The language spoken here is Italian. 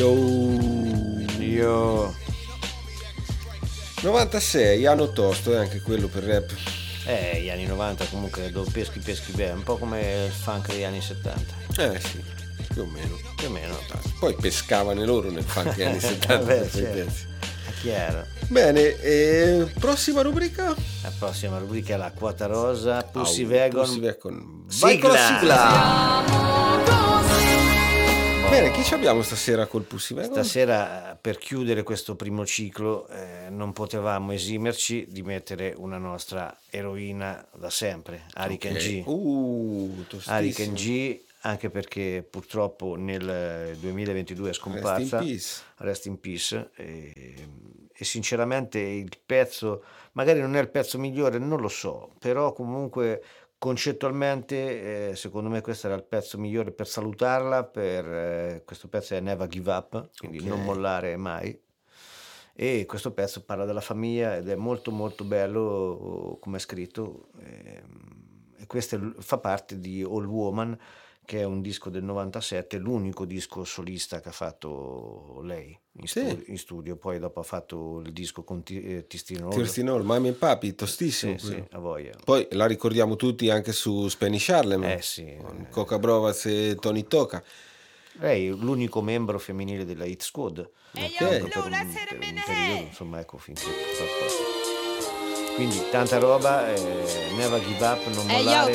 Io 96, anno tosto, anche quello per rap. gli anni 90 comunque dove peschi bene, un po' come il funk degli anni 70. Sì, più o meno. Più o meno. Poi pescavano loro nel funk degli anni 70. Vabbè, certo. È chiaro. Bene, prossima rubrica? La prossima rubrica è la quota rosa, Pussy Wagon. Vai con la sigla! Sigla! Bene, chi ci abbiamo stasera col Pussy Wagon? Stasera, per chiudere questo primo ciclo, non potevamo esimerci di mettere una nostra eroina da sempre, Hurricane G. Hurricane G, anche perché purtroppo nel 2022 è scomparsa. Rest in peace. E sinceramente il pezzo, magari non è il pezzo migliore, non lo so, però comunque concettualmente secondo me questo era il pezzo migliore per salutarla, questo pezzo è Never Give Up, quindi non mollare mai, e questo pezzo parla della famiglia ed è molto molto bello come è scritto, e questo fa parte di All Woman, che è un disco del 97, l'unico disco solista che ha fatto lei in studio. Poi dopo ha fatto il disco con Tistinol, Mamma e Papi, tostissimo. Sì, a voglia. Poi la ricordiamo tutti anche su Spanish Harlem, con Coca Brovaz e Tony Toca. Lei è l'unico membro femminile della Hit Squad, per un periodo, insomma, ecco, finché quindi tanta roba, Never Give Up, non mollare.